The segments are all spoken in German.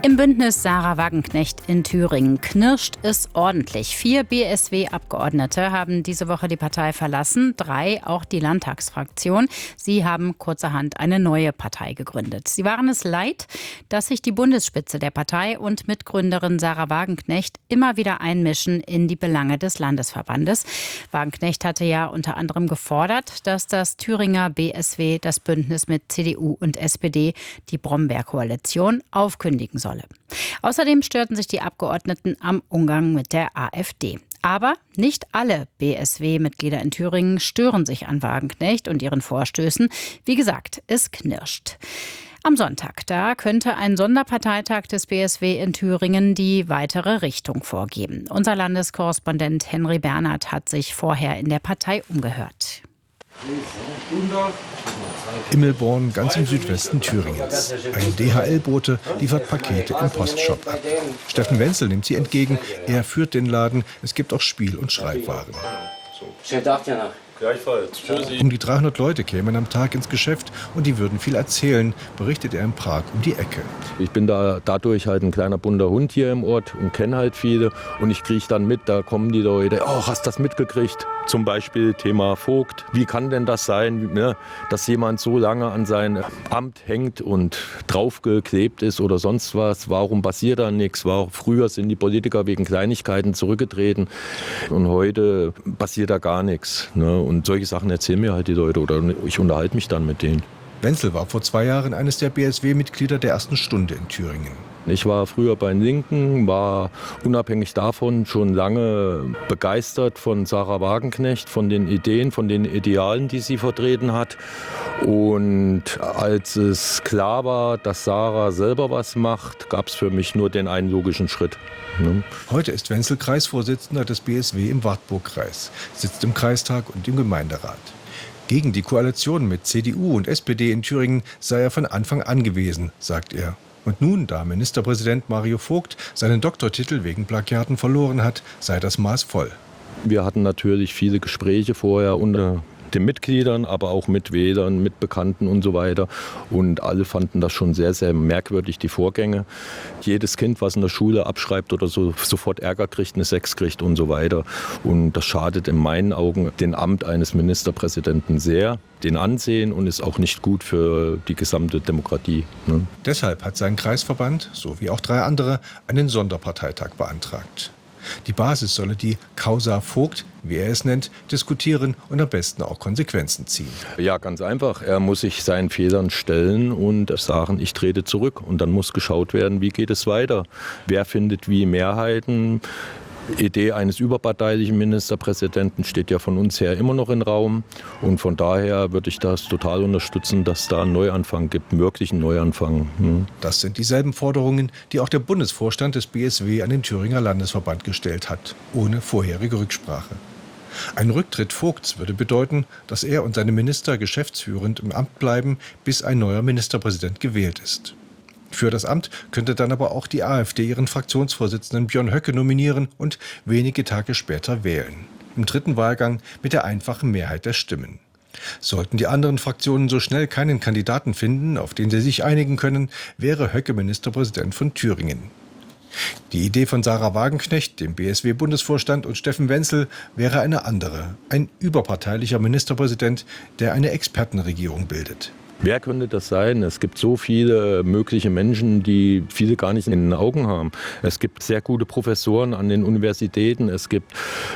Im Bündnis Sarah Wagenknecht in Thüringen knirscht es ordentlich. 4 BSW-Abgeordnete haben diese Woche die Partei verlassen, 3 auch die Landtagsfraktion. Sie haben kurzerhand eine neue Partei gegründet. Sie waren es leid, dass sich die Bundesspitze der Partei und Mitgründerin Sarah Wagenknecht immer wieder einmischen in die Belange des Landesverbandes. Wagenknecht hatte ja unter anderem gefordert, dass das Thüringer BSW das Bündnis mit CDU und SPD, die Brombeer-Koalition, aufkündigen solle. Außerdem störten sich die Abgeordneten am Umgang mit der AfD. Aber nicht alle BSW-Mitglieder in Thüringen stören sich an Wagenknecht und ihren Vorstößen. Wie gesagt, es knirscht. Am Sonntag, da könnte ein Sonderparteitag des BSW in Thüringen die weitere Richtung vorgeben. Unser Landeskorrespondent Henry Bernhard hat sich vorher in der Partei umgehört. Immelborn, ganz im Südwesten Thüringens. Ein DHL-Bote liefert Pakete im Postshop ab. Steffen Wenzel nimmt sie entgegen. Er führt den Laden. Es gibt auch Spiel- und Schreibwaren. Schönen Tag dir noch. Gleichfalls. Um die 300 Leute kämen am Tag ins Geschäft und die würden viel erzählen, berichtet er in Prag um die Ecke. Ich bin dadurch halt ein kleiner bunter Hund hier im Ort und kenne halt viele. Und ich kriege dann mit, da kommen die Leute, oh, hast du das mitgekriegt? Zum Beispiel Thema Vogt. Wie kann denn das sein, ne, dass jemand so lange an sein Amt hängt und draufgeklebt ist oder sonst was? Warum passiert da nichts? Früher sind die Politiker wegen Kleinigkeiten zurückgetreten und heute passiert da gar nichts. Ne? Und solche Sachen erzählen mir halt die Leute oder ich unterhalte mich dann mit denen. Wenzel war vor 2 Jahren eines der BSW-Mitglieder der ersten Stunde in Thüringen. Ich war früher bei den Linken, war unabhängig davon schon lange begeistert von Sarah Wagenknecht, von den Ideen, von den Idealen, die sie vertreten hat. Und als es klar war, dass Sarah selber was macht, gab es für mich nur den einen logischen Schritt. Heute ist Wenzel Kreisvorsitzender des BSW im Wartburgkreis, sitzt im Kreistag und im Gemeinderat. Gegen die Koalition mit CDU und SPD in Thüringen sei er von Anfang an gewesen, sagt er. Und nun, da Ministerpräsident Mario Vogt seinen Doktortitel wegen Plagiaten verloren hat, sei das Maß voll. Wir hatten natürlich viele Gespräche vorher unter den Mitgliedern, aber auch mit Wählern, mit Bekannten und so weiter. Und alle fanden das schon sehr, sehr merkwürdig, die Vorgänge. Jedes Kind, was in der Schule abschreibt oder so, sofort Ärger kriegt, eine 6 kriegt und so weiter. Und das schadet in meinen Augen dem Amt eines Ministerpräsidenten sehr, den Ansehen, und ist auch nicht gut für die gesamte Demokratie. Ne? Deshalb hat sein Kreisverband, so wie auch 3 andere, einen Sonderparteitag beantragt. Die Basis solle die Causa Vogt, wie er es nennt, diskutieren und am besten auch Konsequenzen ziehen. Ja, ganz einfach. Er muss sich seinen Fehlern stellen und sagen, ich trete zurück. Und dann muss geschaut werden, wie geht es weiter? Wer findet wie Mehrheiten? Idee eines überparteilichen Ministerpräsidenten steht ja von uns her immer noch im Raum. Und von daher würde ich das total unterstützen, dass da einen Neuanfang gibt, möglichen Neuanfang. Das sind dieselben Forderungen, die auch der Bundesvorstand des BSW an den Thüringer Landesverband gestellt hat, ohne vorherige Rücksprache. Ein Rücktritt Vogts würde bedeuten, dass er und seine Minister geschäftsführend im Amt bleiben, bis ein neuer Ministerpräsident gewählt ist. Für das Amt könnte dann aber auch die AfD ihren Fraktionsvorsitzenden Björn Höcke nominieren und wenige Tage später wählen. Im 3. Wahlgang mit der einfachen Mehrheit der Stimmen. Sollten die anderen Fraktionen so schnell keinen Kandidaten finden, auf den sie sich einigen können, wäre Höcke Ministerpräsident von Thüringen. Die Idee von Sarah Wagenknecht, dem BSW-Bundesvorstand und Steffen Wenzel wäre eine andere. Ein überparteilicher Ministerpräsident, der eine Expertenregierung bildet. Wer könnte das sein? Es gibt so viele mögliche Menschen, die viele gar nicht in den Augen haben. Es gibt sehr gute Professoren an den Universitäten. Es gibt,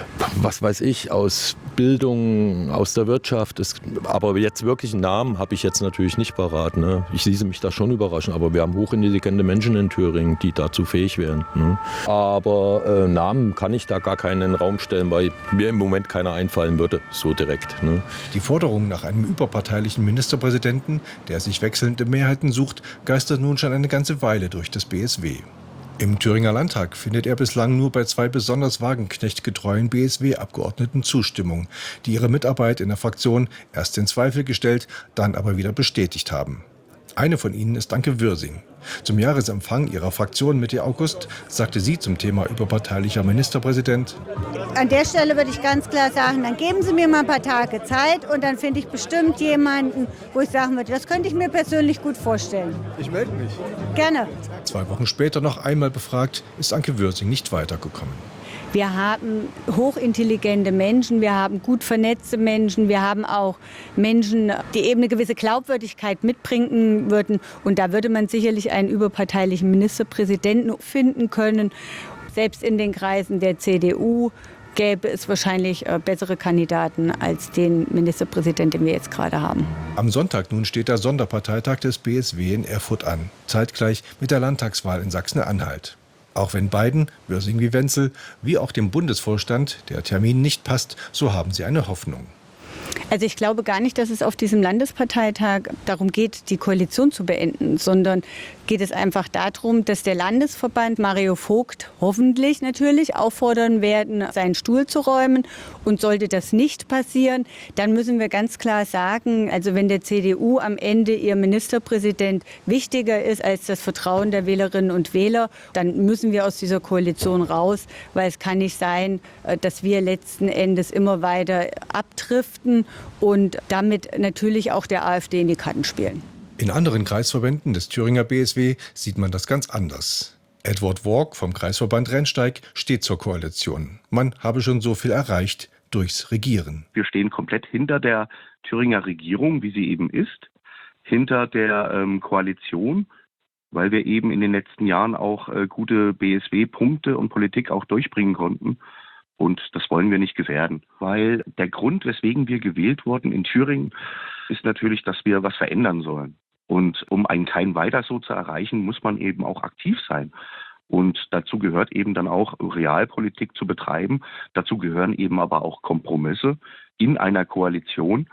was weiß ich, aus Bildung, aus der Wirtschaft. Aber jetzt wirklich einen Namen habe ich jetzt natürlich nicht parat. Ne? Ich ließe mich da schon überraschen. Aber wir haben hochintelligente Menschen in Thüringen, die dazu fähig wären. Ne? Aber Namen kann ich da gar keinen in den Raum stellen, weil mir im Moment keiner einfallen würde, so direkt. Ne? Die Forderung nach einem überparteilichen Ministerpräsidenten, der sich wechselnde Mehrheiten sucht, geistert nun schon eine ganze Weile durch das BSW. Im Thüringer Landtag findet er bislang nur bei 2 besonders Wagenknecht-getreuen BSW-Abgeordneten Zustimmung, die ihre Mitarbeit in der Fraktion erst in Zweifel gestellt, dann aber wieder bestätigt haben. Eine von ihnen ist Anke Würsing. Zum Jahresempfang ihrer Fraktion Mitte August sagte sie zum Thema überparteilicher Ministerpräsident: An der Stelle würde ich ganz klar sagen, dann geben Sie mir mal ein paar Tage Zeit und dann finde ich bestimmt jemanden, wo ich sagen würde, das könnte ich mir persönlich gut vorstellen. Ich melde mich. Gerne. 2 Wochen später noch einmal befragt, ist Anke Würsing nicht weitergekommen. Wir haben hochintelligente Menschen, wir haben gut vernetzte Menschen, wir haben auch Menschen, die eben eine gewisse Glaubwürdigkeit mitbringen würden. Und da würde man sicherlich einen überparteilichen Ministerpräsidenten finden können. Selbst in den Kreisen der CDU gäbe es wahrscheinlich bessere Kandidaten als den Ministerpräsidenten, den wir jetzt gerade haben. Am Sonntag nun steht der Sonderparteitag des BSW in Erfurt an, zeitgleich mit der Landtagswahl in Sachsen-Anhalt. Auch wenn beiden, Würsing wie Wenzel, wie auch dem Bundesvorstand, der Termin nicht passt, so haben sie eine Hoffnung. Also ich glaube gar nicht, dass es auf diesem Landesparteitag darum geht, die Koalition zu beenden, sondern geht es einfach darum, dass der Landesverband Mario Vogt hoffentlich natürlich auffordern werden, seinen Stuhl zu räumen. Und sollte das nicht passieren, dann müssen wir ganz klar sagen, also wenn der CDU am Ende ihr Ministerpräsident wichtiger ist als das Vertrauen der Wählerinnen und Wähler, dann müssen wir aus dieser Koalition raus, weil es kann nicht sein, dass wir letzten Endes immer weiter abdriften und damit natürlich auch der AfD in die Karten spielen. In anderen Kreisverbänden des Thüringer BSW sieht man das ganz anders. Edward Work vom Kreisverband Rennsteig steht zur Koalition. Man habe schon so viel erreicht durchs Regieren. Wir stehen komplett hinter der Thüringer Regierung, wie sie eben ist, hinter der Koalition, weil wir eben in den letzten Jahren auch gute BSW-Punkte und Politik auch durchbringen konnten. Und das wollen wir nicht gefährden, weil der Grund, weswegen wir gewählt wurden in Thüringen, ist natürlich, dass wir was verändern sollen. Und um ein Kein Weiter so zu erreichen, muss man eben auch aktiv sein. Und dazu gehört eben dann auch Realpolitik zu betreiben. Dazu gehören eben aber auch Kompromisse in einer Koalition.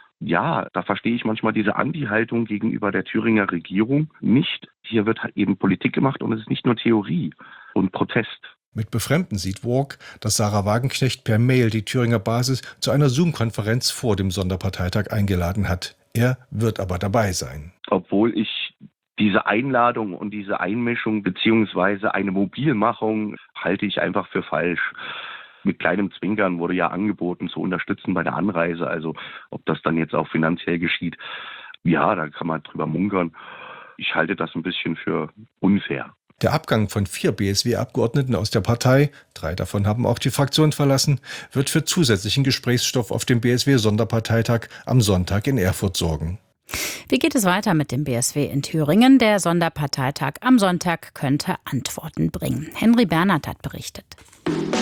Ja, da verstehe ich manchmal diese Anti-Haltung gegenüber der Thüringer Regierung nicht. Hier wird halt eben Politik gemacht und es ist nicht nur Theorie und Protest. Mit Befremden sieht Work, dass Sarah Wagenknecht per Mail die Thüringer Basis zu einer Zoom-Konferenz vor dem Sonderparteitag eingeladen hat. Er wird aber dabei sein. Obwohl ich diese Einladung und diese Einmischung bzw. eine Mobilmachung halte ich einfach für falsch. Mit kleinem Zwinkern wurde ja angeboten, zu unterstützen bei der Anreise. Also ob das dann jetzt auch finanziell geschieht, ja, da kann man drüber munkern. Ich halte das ein bisschen für unfair. Der Abgang von 4 BSW-Abgeordneten aus der Partei, 3 davon haben auch die Fraktion verlassen, wird für zusätzlichen Gesprächsstoff auf dem BSW-Sonderparteitag am Sonntag in Erfurt sorgen. Wie geht es weiter mit dem BSW in Thüringen? Der Sonderparteitag am Sonntag könnte Antworten bringen. Henry Bernhard hat berichtet.